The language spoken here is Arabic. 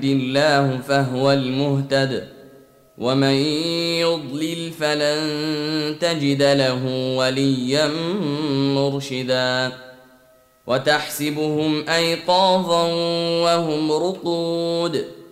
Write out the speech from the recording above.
يهد الله فهو المهتد ومن يضلل فلن تجد له وليا مرشدا وتحسبهم أيقاظا وهم رقود